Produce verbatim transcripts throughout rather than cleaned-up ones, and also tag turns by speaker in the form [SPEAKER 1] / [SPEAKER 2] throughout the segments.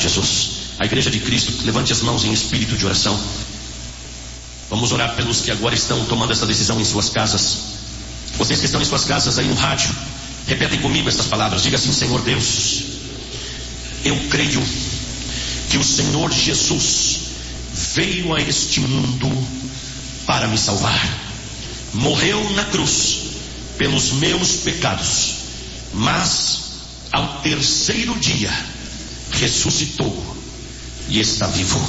[SPEAKER 1] Jesus. A igreja de Cristo, levante as mãos em espírito de oração. Vamos orar pelos que agora estão tomando essa decisão em suas casas. Vocês que estão em suas casas aí no rádio, repetem comigo essas palavras. Diga assim: Senhor Deus, eu creio que o Senhor Jesus veio a este mundo para me salvar. Morreu na cruz pelos meus pecados, mas ao terceiro dia ressuscitou e está vivo.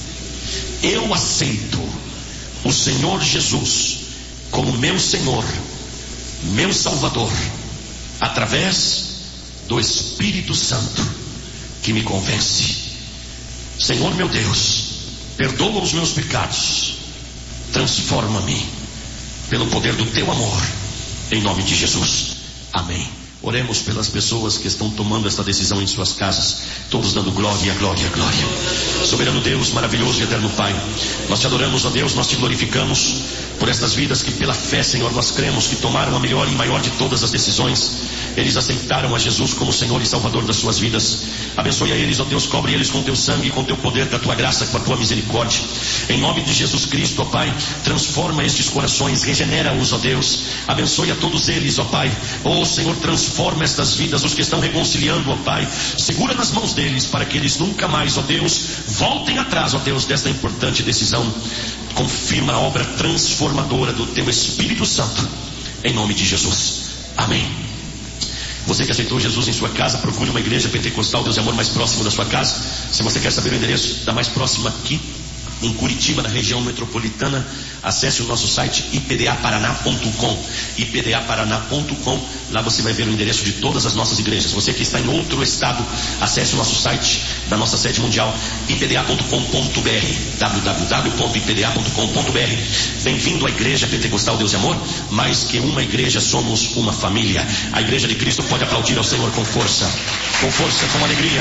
[SPEAKER 1] Eu aceito o Senhor Jesus como meu Senhor, meu Salvador, através do Espírito Santo que me convence. Senhor meu Deus, perdoa os meus pecados, transforma-me pelo poder do teu amor, em nome de Jesus, amém. Oremos pelas pessoas que estão tomando esta decisão em suas casas, todos dando glória, glória, glória. Soberano Deus, maravilhoso e eterno Pai, nós te adoramos, ó Deus, nós te glorificamos por estas vidas que pela fé, Senhor, nós cremos que tomaram a melhor e maior de todas as decisões. Eles aceitaram a Jesus como Senhor e Salvador das suas vidas. Abençoe a eles, ó Deus, cobre eles com teu sangue, com teu poder, com a tua graça, com a tua misericórdia. Em nome de Jesus Cristo, ó Pai, transforma estes corações, regenera-os, ó Deus. Abençoe a todos eles, ó Pai. Ó Senhor, transforma estas vidas, os que estão reconciliando, ó Pai. Segura nas mãos deles para que eles nunca mais, ó Deus, voltem atrás, ó Deus, desta importante decisão. Confirma a obra transformadora do teu Espírito Santo, em nome de Jesus, amém. Você que aceitou Jesus em sua casa, procure uma igreja pentecostal Deus e Amor mais próximo da sua casa. Se você quer saber o endereço da mais próxima aqui em Curitiba, na região metropolitana, acesse o nosso site i p d a paraná ponto com, i p d a paraná ponto com. Lá você vai ver o endereço de todas as nossas igrejas. Você que está em outro estado, acesse o nosso site da nossa sede mundial, i p d a ponto com ponto b r, w w w ponto i p d a ponto com ponto b r. Bem-vindo à Igreja Pentecostal Deus e Amor. Mais que uma igreja, somos uma família. A Igreja de Cristo pode aplaudir ao Senhor com força, com força, com alegria.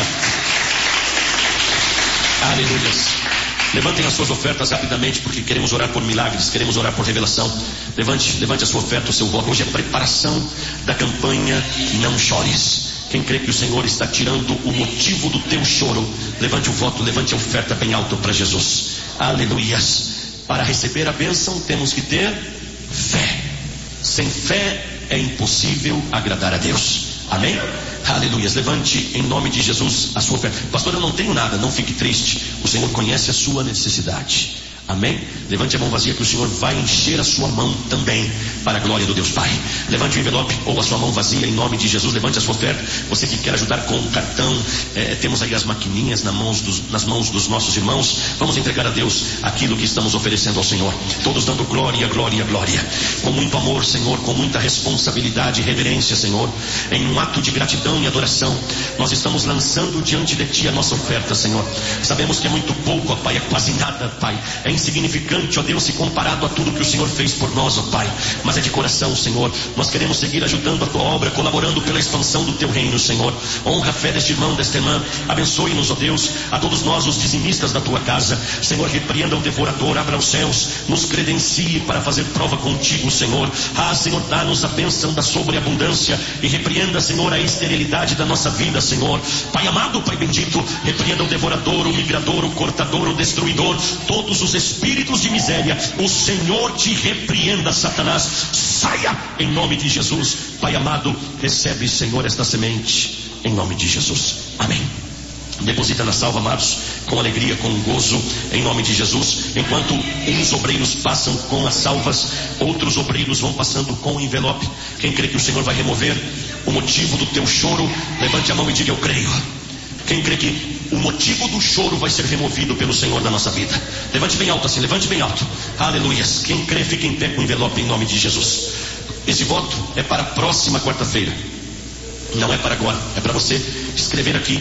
[SPEAKER 1] Aleluia. Levantem as suas ofertas rapidamente, porque queremos orar por milagres, queremos orar por revelação. Levante, levante a sua oferta, o seu voto. Hoje é a preparação da campanha Não Chores. Quem crê que o Senhor está tirando o motivo do teu choro, levante o voto, levante a oferta bem alto para Jesus. Aleluias. Para receber a bênção temos que ter fé. Sem fé é impossível agradar a Deus. Amém? Aleluia. Levante em nome de Jesus a sua oferta. Pastor, eu não tenho nada, não fique triste. O Senhor conhece a sua necessidade. Amém? Levante a mão vazia que o Senhor vai encher a sua mão também, para a glória do Deus Pai. Levante o envelope ou a sua mão vazia em nome de Jesus. Levante a sua oferta. Você que quer ajudar com o cartão, é, temos aí as maquininhas nas mãos, dos, nas mãos dos nossos irmãos. Vamos entregar a Deus aquilo que estamos oferecendo ao Senhor. Todos dando glória, glória, glória. Com muito amor, Senhor, com muita responsabilidade e reverência, Senhor. Em um ato de gratidão e adoração, nós estamos lançando diante de Ti a nossa oferta, Senhor. Sabemos que é muito pouco, ó Pai, é quase nada, Pai. É insignificante, ó Deus, se comparado a tudo que o Senhor fez por nós, ó Pai. Mas é de coração, Senhor. Nós queremos seguir ajudando a Tua obra, colaborando pela expansão do Teu reino, Senhor. Honra a fé deste irmão, desta irmã. Abençoe-nos, ó Deus, a todos nós, os dizimistas da Tua casa. Senhor, repreenda o devorador, abra os céus, nos credencie para fazer prova contigo, Senhor. Ah, Senhor, dá-nos a bênção da sobreabundância e repreenda, Senhor, a esterilidade da nossa vida, Senhor. Pai amado, Pai bendito, repreenda o devorador, o migrador, o cortador, o destruidor, todos os espíritos de miséria. O Senhor te repreenda, Satanás. Saia em nome de Jesus. Pai amado, recebe, Senhor, esta semente em nome de Jesus. Amém. Deposita na salva, amados, com alegria, com gozo, em nome de Jesus. Enquanto uns obreiros passam com as salvas, outros obreiros vão passando com o envelope. Quem crê que o Senhor vai remover o motivo do teu choro, levante a mão e diga: eu creio. Quem crê que o motivo do choro vai ser removido pelo Senhor da nossa vida, levante bem alto assim, levante bem alto. Aleluias. Quem crê, fica em pé com o envelope em nome de Jesus. Esse voto é para a próxima quarta-feira, não é para agora. É para você escrever aqui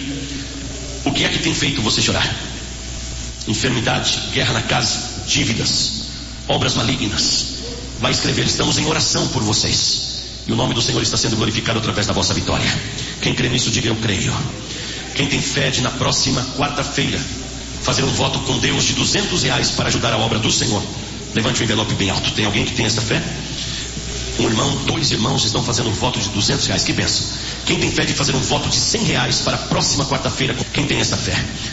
[SPEAKER 1] o que é que tem feito você chorar. Enfermidade, guerra na casa, dívidas, obras malignas. Vai escrever: estamos em oração por vocês, e o nome do Senhor está sendo glorificado através da vossa vitória. Quem crê nisso, diga: eu creio. Quem tem fé de na próxima quarta-feira fazer um voto com Deus de duzentos reais para ajudar a obra do Senhor, levante o envelope bem alto. Tem alguém que tem essa fé? Um irmão, dois irmãos estão fazendo um voto de duzentos reais. Que bênção. Quem tem fé de fazer um voto de cem reais para a próxima quarta-feira? Quem tem essa fé?